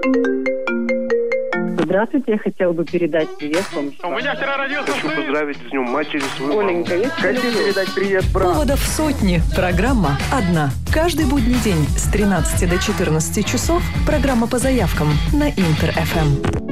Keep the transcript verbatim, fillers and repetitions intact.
Здравствуйте, я хотела бы передать привет вам. У меня вчера родился сын. Хочу поздравить с днем матери свою Оленька, маму. я тебе Хочу люблю. передать привет брату. Поводов сотни. Программа одна. Каждый будний день с тринадцати до четырнадцати часов программа по заявкам на Интер-ФМ.